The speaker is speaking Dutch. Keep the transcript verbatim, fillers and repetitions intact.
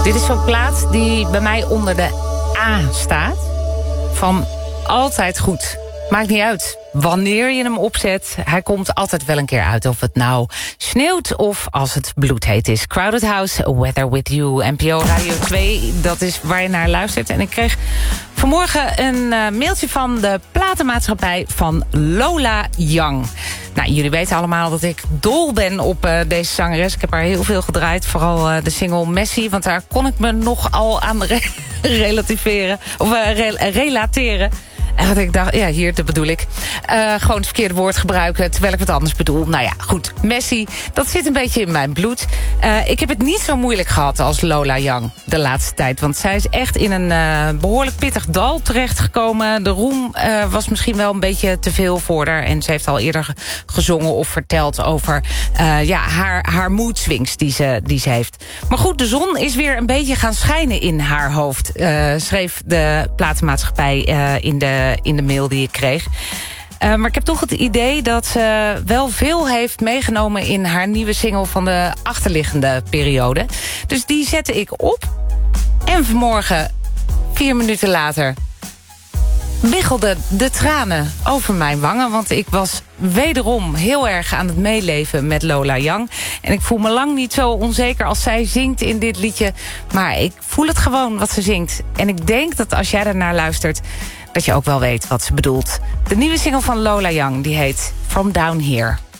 Dit is zo'n plaat die bij mij onder de A staat. Van altijd goed. Maakt niet uit wanneer je hem opzet. Hij komt altijd wel een keer uit. Of het nou sneeuwt of als het bloedheet is. Crowded House, Weather With You. N P O Radio twee, dat is waar je naar luistert. En ik kreeg vanmorgen een uh, mailtje van de platenmaatschappij van Lola Young. Nou, jullie weten allemaal dat ik dol ben op uh, deze zangeres. Ik heb haar heel veel gedraaid. Vooral uh, de single Messi. Want daar kon ik me nogal aan re relativeren. Of uh, re relateren. En dat ik dacht, ja, hier, dat bedoel ik. Uh, gewoon het verkeerde woord gebruiken, terwijl ik wat anders bedoel. Nou ja, goed, Messi, dat zit een beetje in mijn bloed. Uh, ik heb het niet zo moeilijk gehad als Lola Young de laatste tijd. Want zij is echt in een uh, behoorlijk pittig dal terechtgekomen. De roem uh, was misschien wel een beetje te veel voor haar. En ze heeft al eerder gezongen of verteld over uh, ja, haar, haar mood swings die ze, die ze heeft. Maar goed, de zon is weer een beetje gaan schijnen in haar hoofd. Uh, schreef de platenmaatschappij uh, in de in de mail die ik kreeg. Uh, maar ik heb toch het idee dat ze wel veel heeft meegenomen in haar nieuwe single van de achterliggende periode. Dus die zette ik op. En vanmorgen, vier minuten later, biggelden de tranen over mijn wangen. Want ik was wederom heel erg aan het meeleven met Lola Young. En ik voel me lang niet zo onzeker als zij zingt in dit liedje. Maar ik voel het gewoon wat ze zingt. En ik denk dat als jij ernaar luistert, dat je ook wel weet wat ze bedoelt. De nieuwe single van Lola Young, die heet From Down Here.